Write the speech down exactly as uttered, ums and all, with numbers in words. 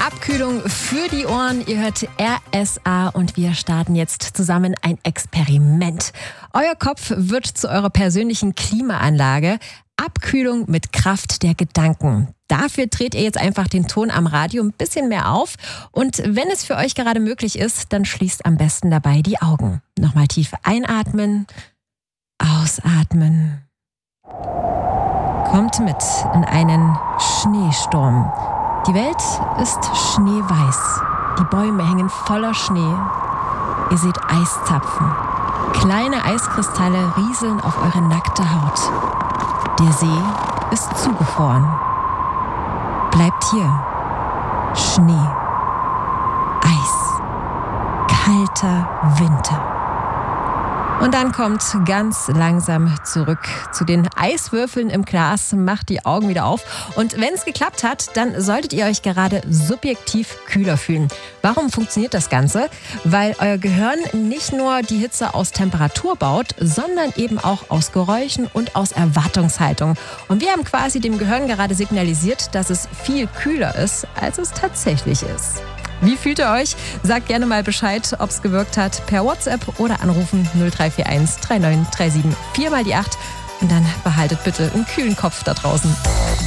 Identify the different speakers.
Speaker 1: Abkühlung für die Ohren. Ihr hört R S A und wir starten jetzt zusammen ein Experiment. Euer Kopf wird zu eurer persönlichen Klimaanlage. Abkühlung mit Kraft der Gedanken. Dafür dreht ihr jetzt einfach den Ton am Radio ein bisschen mehr auf. Und wenn es für euch gerade möglich ist, dann schließt am besten dabei die Augen. Nochmal tief einatmen, ausatmen. Kommt mit in einen Schneesturm. Die Welt ist schneeweiß. Die Bäume hängen voller Schnee. Ihr seht Eiszapfen. Kleine Eiskristalle rieseln auf eure nackte Haut. Der See ist zugefroren. Bleibt hier. Schnee. Eis. Kalter Winter. Und dann kommt ganz langsam zurück zu den Eiswürfeln im Glas, macht die Augen wieder auf. Und wenn es geklappt hat, dann solltet ihr euch gerade subjektiv kühler fühlen. Warum funktioniert das Ganze? Weil euer Gehirn nicht nur die Hitze aus Temperatur baut, sondern eben auch aus Geräuschen und aus Erwartungshaltung. Und wir haben quasi dem Gehirn gerade signalisiert, dass es viel kühler ist, als es tatsächlich ist. Wie fühlt ihr euch? Sagt gerne mal Bescheid, ob es gewirkt hat, per WhatsApp oder anrufen null drei vier eins drei neun drei sieben vier mal die acht. Und dann behaltet bitte einen kühlen Kopf da draußen.